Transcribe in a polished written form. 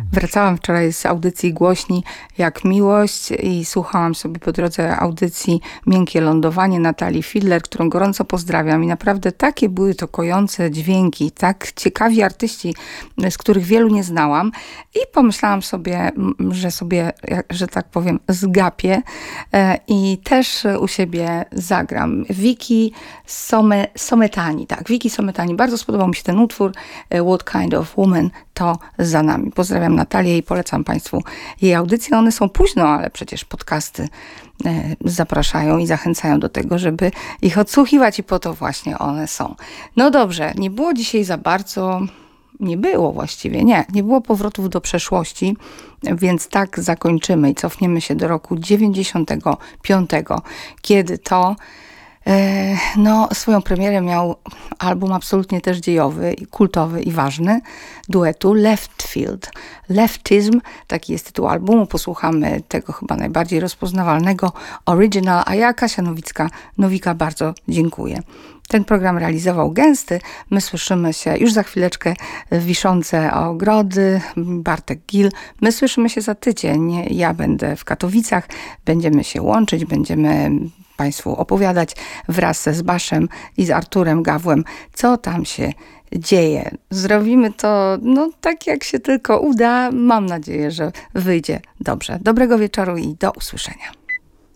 Wracałam wczoraj z audycji Głośni jak miłość i słuchałam sobie po drodze audycji Miękkie lądowanie Natalii Fidler, którą gorąco pozdrawiam. I naprawdę takie były to kojące dźwięki, tak ciekawi artyści, z których wielu nie znałam. I pomyślałam sobie, że tak powiem, zgapię i też u siebie zagram. Wiki Sometani, tak, Wiki Sometani. Bardzo spodobał mi się ten utwór What Kind of Woman, to za nami. Pozdrawiam Natalię i polecam Państwu jej audycje. One są późno, ale przecież podcasty zapraszają i zachęcają do tego, żeby ich odsłuchiwać i po to właśnie one są. No dobrze, nie było dzisiaj za bardzo... Nie było właściwie, nie było powrotów do przeszłości, więc tak zakończymy i cofniemy się do roku 95, kiedy to swoją premierę miał album absolutnie też dziejowy, kultowy i ważny duetu Leftfield. Leftism, taki jest tytuł albumu. Posłuchamy tego chyba najbardziej rozpoznawalnego Original, a ja, Kasia Nowicka, bardzo dziękuję. Ten program realizował Gęsty. My słyszymy się już za chwileczkę w Wiszące Ogrody, Bartek Gil. My słyszymy się za tydzień. Ja będę w Katowicach. Będziemy się łączyć, będziemy Państwu opowiadać wraz z Baszem i z Arturem Gawłem, co tam się dzieje. Zrobimy to tak, jak się tylko uda. Mam nadzieję, że wyjdzie dobrze. Dobrego wieczoru i do usłyszenia.